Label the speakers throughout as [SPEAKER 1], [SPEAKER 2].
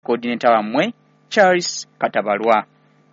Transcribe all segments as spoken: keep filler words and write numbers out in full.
[SPEAKER 1] coordinator wamwe Charles Katabalwa.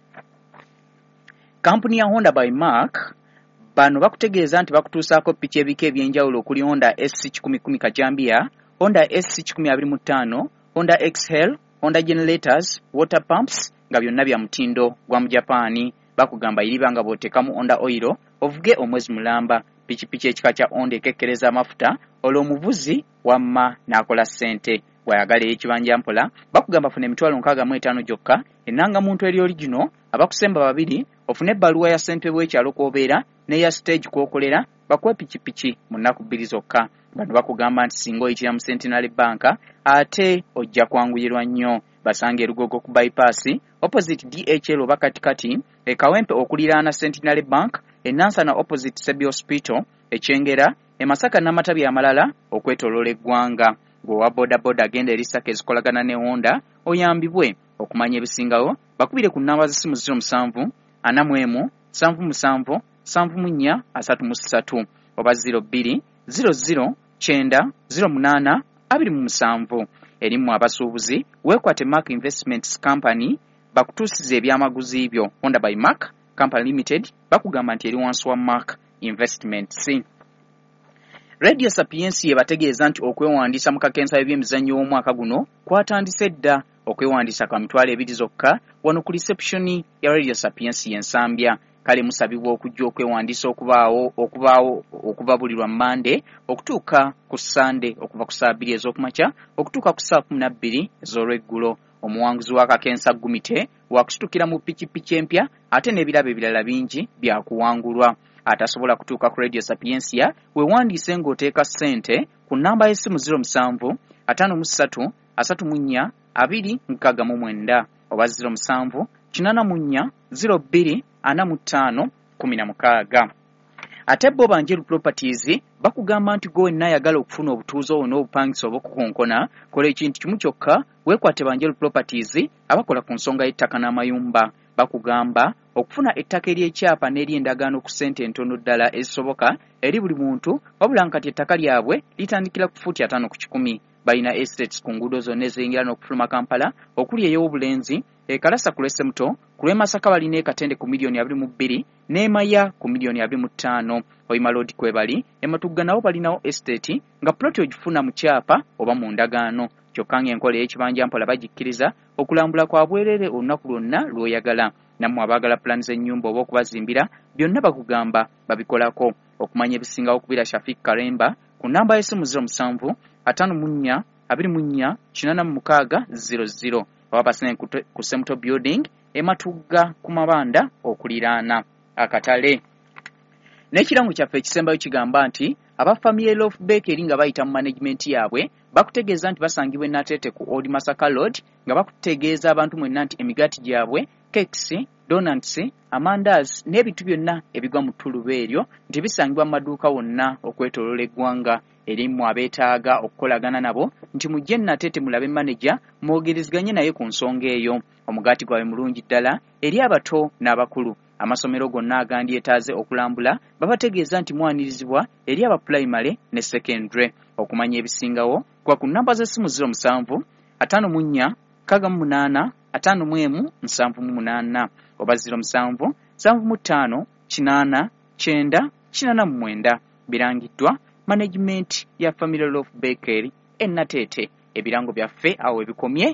[SPEAKER 1] Kampuni ya Honda by Mark bano bakutegeeza nti bakutuusaako piki ebika ebyenjawulo okuli Honda S C one ten Kajambia, Honda S C one twenty-five, Honda X-Hell, Honda Generators, Water Pumps nga byonna bya mutindo gwa mu Japan. Bakugamba iribanga botekamu Honda oil ovuge omwezi mulamba pikipiki ekika kya Honda ekekkereza amafuta olw'omuvuzi wamma n'akola ssente. Wayagala ekibanja mpola bakugamba fune emitwalo nkaaga mu etaano gyokka enanga muntu eri original abakusemba babiri ofune ebbaluwa ya ssente bw'ekyalo kw'obeera n'eya stage kw'okolera bakuwe pikipiki mu nnaku bbiri zokka. Bano bakugamba nti singa oyitira mu Centenary Bank ate ojja kwanguyirwa nnyo. Basange Lugogo ku bypass opposite D H L oba katikati e Kawempe okuliraana Centenary Bank, e Nansana opposite Sebi Hospital, e Chengera, e Masaka n'amatabi amalala okwetoloola eggwanga. Gwa boda boda agenda erisaka ezikolagana ne Honda oyambibwe okumanya ebisingawo bakubire ku namba z'essimu zero musanvu ana mu emu sanvu musanvu sanvu mu nnya asatu mu ssatu oba zero bbiri zero zero kyenda zero munaana abiri mu musanvu. Erimu abasuubuzi weekwate Mark Investments Company bakutuusiza ebyamaguzi byo. Honda by Mark Company Limited bakugamba nti eri wansi wa Mark Investments. Radio Sapiensi yebategeeza nti okwewandiisa mu kakensa eby'emizannyo w'omwaka guno kwatandise dda. Okwewandiisa ka mitwalo ebiri zokka wano ku reception ya Radio Sapiensi y'Ensambya. Kale musabibwa okujja okwewandiisa okubaawo okubaawo okubabulirwa Monday okutuuka ku Sunday okuva ku saa bbiri ez'okumakya okutuuka ku saa kumi na bbiri ez'olweggulo. Omuwanguzi w'akakensa Gumite wakusitukira mu pikipiki empya ate n'ebirabo ebirala bingi byakuwangulwa. Atasobola kutuuka ku Radio Sapiensia weewandiise ng'oteeka ssente ku nnamba y'essimu zero musanvu ataano mu ssatu asatu mu nnya abiri nkaaga mu mwenda oba zero musanvu kinaana mu nnya zero bbiri ana mu ttaano kumi na mukaaga. Ate bo Banjeru Properties bakugamba nti gwe nayagala okufuna obutuuzo n'obupangisa obukukonkona kola ekintu kimu kyokka weekwate Banjeru Properties abakola ku nsonga y'ettaka n'amayumba. Bakugamba okufuna ettaka ery'ekyapa n'ery'endagaano ku ssente entono ddala ezisoboka eri buli muntu wabula nkati ettaka lyabwe litandikira ku fuuti ataano ku kikumi. Balina estates ku nguudo zonna eziyingira n'okufuluma Kampala okuli ey'obulenzi ekalasa ku lwesemuto ku lw'Emasaka balina ekatende ku miliyoni abiri mu bbiri n'emaya ku miliyoni abiri mu ttaano. Oyima Road kwebali Ematugga nabo balinawo estate nga ploti ogifuna mu kyapa oba mu ndagaano. Kyokka ng'enkola ey'ekibanja mpola bagikkiriza okulambula kwa bwerere olunaku lwonna lw'oyagala. Nammwe abaagala pulaani z'ennyumba oba okubazimbira byonna bakugamba babikolako. Okumanya ebisingawo kubira Shafik Karemba ku nnamba y'essimu zero musanvu ataano mu nnya abiri mu nnya kinaana mu mukaaga zero zero oba basine ku Semuto Building Ematugga ku mabanda okuliraana akatale. N'ekirango kyaffe ekisembayo kigamba nti aba Family Love Bakery nga bayita mu management yaabwe bakutegeeza nti basangibwa e Nateete ku Old Masaka Road nga bakutegeeza abantu mwenna nti emigaati gyabwe cakes, donuts, amandazi n'ebintu byonna ebigwa mu ttuluba eryo nti bisangibwa mu maduuka wonna okwetoloola eggwanga. Erimu abeetaaga okukolagana nabo nti mujje Nateete mulabe manager mwogerezeganye naye ku nsonga eyo. Omugaati gwawe mulungi ddala eri abato n'abakulu. Amasomero gonna agandiyetaaze okulambula babategeeza nti mwanirizibwa eri aba primary ne secondary. Okumanya ebisingawo kwa ku nnamba z'essimu zero musanvu ataano mu nnya kaaga mu munaana ataano mu emu nsanvu mu munaana oba zero musanvu sanvu mu ttaano kinaana kyenda kinaana mu mwenda. Birangiddwa management ya Family Love Bakery e Nateete. Ebirango byaffe awo ebikomye.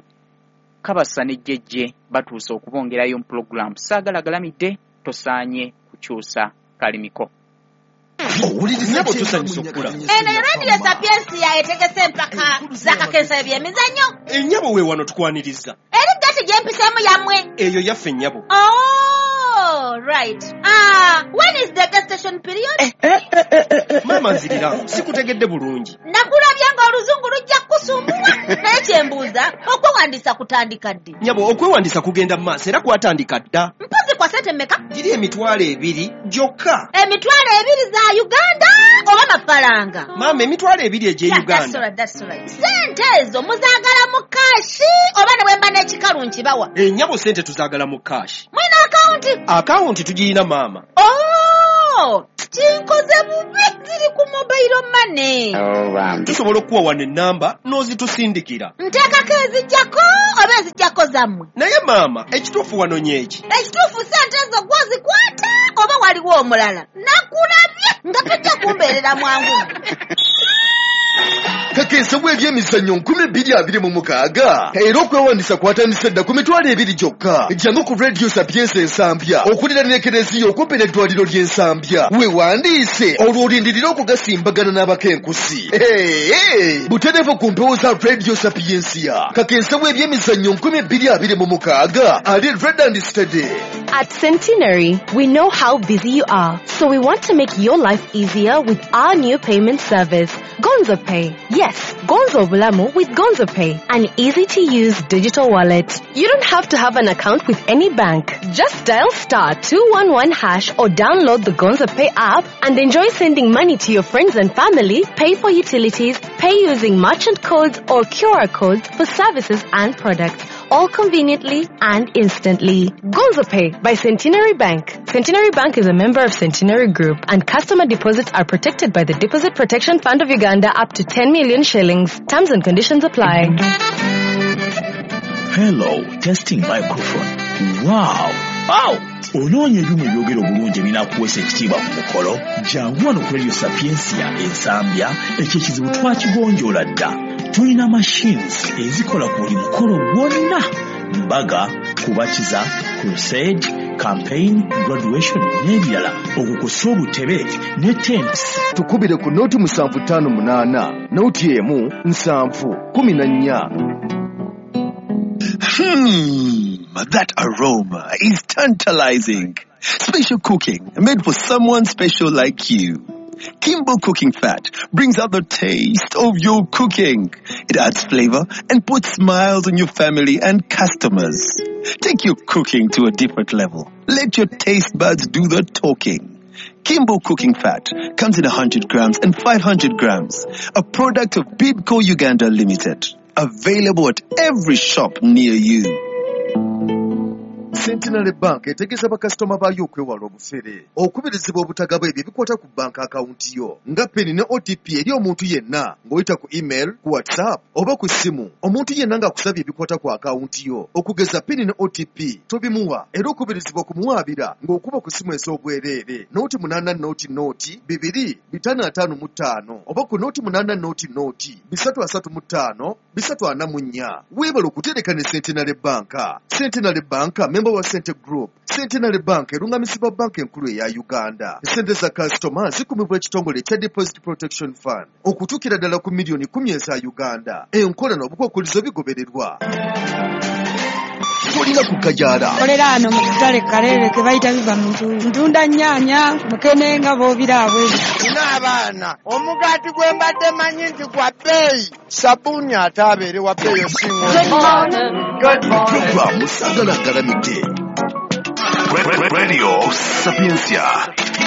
[SPEAKER 1] Kabasa ne jjejje batuuse okubongerayo mu program. Saagala galamidde tosaanye kukyusa kalimiko.
[SPEAKER 2] Owuliriza tusanyusa okula.
[SPEAKER 3] Eno Radio Sapiensia etegese empaka z'akakensa eby'emizannyo.
[SPEAKER 2] Ennyabo we wano tukwaniriza.
[SPEAKER 3] Eri gati gye mpisemu yammwe.
[SPEAKER 2] Eyo yaffe ennyabo.
[SPEAKER 3] Oh, right. Ah, when is the gestation period?
[SPEAKER 2] Eh, eh, eh, eh, eh. Mama nzirira, sikutegedde bulungi.
[SPEAKER 3] Nakulabya nga oluzungu lujja kusumbula. Naye kyembuuza, okwewandiisa kutandika ddi?
[SPEAKER 2] Nyabo, okwewandiisa kugenda mu maaso era kwatandika dda.
[SPEAKER 3] Mpozi kwa ssente mmeka?
[SPEAKER 2] Giri emitwalo ebiri gyokka.
[SPEAKER 3] Emitwalo ebiri za Uganda oba mafalanga?
[SPEAKER 2] Mama, emitwalo ebiri egy'e Uganda.
[SPEAKER 3] That's right, that's right. Ssente ezo muzaagala mu kaashi oba ne bwe mba n'ekikalu nkibawa?
[SPEAKER 2] Ennyabo ssente tuzaagala mu kaashi.
[SPEAKER 3] Mwina akawunti?
[SPEAKER 2] Akawunti tugirina maama.
[SPEAKER 3] Oh! kinkoze bubi ziri ku mobile money.
[SPEAKER 2] Tusobola okuwa wano ennamba n'ozitusindikira.
[SPEAKER 3] Nteekako ezijjako oba ezijjako zammwe?
[SPEAKER 2] Naye maama, ekituufu wano nyeki.
[SPEAKER 3] Ekituufu sente ezo gwozikwata oba waliwo omulala? Nakulabye nga tujja kumbeerera mwangu.
[SPEAKER 4] Kakensa bw'ebyemizannyo nkumi bbiri abiri mu mukaaga era okwewandiisa kwatandise dda ku mitwalo ebiri gyokka. Jangu ku Radio Sapienza Ensambya okuliraana Ekereziya okumpi n'eddwaliro ly'Ensambya. Weewandiise olwo olindirira okugasimbagana n'abakenkusi. Butereevu ku mpewo za Radio Sapienza. Kakensa bw'ebyemizannyo nkumi bbiri abiri mu mukaaga ali Red and Steady.
[SPEAKER 5] At Centenary, we know how busy you are, so we want to make your life easier with our new payment service, Gonzo Pay. Yes, Gonzo Bulamu with Gonzo Pay, an easy-to-use digital wallet. You don't have to have an account with any bank. Just dial star two one one hash or download the Gonzo Pay app and enjoy sending money to your friends and family, pay for utilities, pay using merchant codes or Q R codes for services and products, all conveniently and instantly. Gonzo Pay by Centenary Bank. Centenary Bank is a member of Centenary Group, and customer deposits are protected by the Deposit Protection Fund of Uganda up to ten million shillings. Terms and conditions apply.
[SPEAKER 6] Hello, testing microphone. Wow. Wow. Ononye ebyuma ebyogera obulungi ebinakuweesa ekitiibwa ku mukolo. Jangu wano ku Radio Sapienza Ensambya, ekyo ekizibu twakigonjoola dda. Tulina machines ezikola ku buli mukolo gwonna. Mbaga, kubakiza, crusade, campaign, graduation n'ebirala. Okukusa obutebe ne tents.
[SPEAKER 4] Tukubire ku noti musanvu ttaano munaana, noti emu nsanvu kumi na nnya.
[SPEAKER 7] Hmm, that aroma is tantalizing. Special cooking made for someone special like you. Kimbo Cooking Fat brings out the taste of your cooking. It adds flavor and puts smiles on your family and customers. Take your cooking to a different level. Let your taste buds do the talking. Kimbo Cooking Fat comes in one hundred grams and five hundred grams. A product of Bibco Uganda Limited. Available at every shop near you.
[SPEAKER 4] Centenary Bank etegeza bakasitoma baayo okwewala obufere okubirizibwa obutagaba ebyo ebikwata ku bank account yo nga peni ne O T P eri omuntu yenna ng'oyita ku email, ku WhatsApp oba ku ssimu. Omuntu yenna ng'akusabye ebikwata ku account yo okugeza peni ne O T P tobimuwa era okubirizibwa okumuwaabira ng'okuba ku ssimu ez'obwereere nooti munaana nooti nooti bibiri bitaano ataano mu ttaano oba ku nooti munaana nooti nooti bisatu asatu mu ttaano bisatu ana mu nnya. Weebala okutereka ne Centenary Bank. Centenary Bank member wa Cente Group. Centenary Bank erungamisibwa banka enkulu eya Uganda. Sente za customer zikumibwa ekitongole ekya Deposit Protection Fund okutuukira ddala ku miliyoni kumi eza Uganda. Enkola n'obukwakkulizo bigobererwa. Tulina ku Kajaala.
[SPEAKER 8] Kolera ano mu katale Kalere ke bayita biva mu ntu. Ntunda nnyaanya, mukene nga boobiraabwe.
[SPEAKER 9] Nina abaana, omugaati gwe mbadde manyi nti gwa bbeeyi. Sabbuuni ate abeere wa bbeeyi osinga.
[SPEAKER 4] Good morning. Good morning. Program Sagala Galamite.
[SPEAKER 10] Radio Sapienza.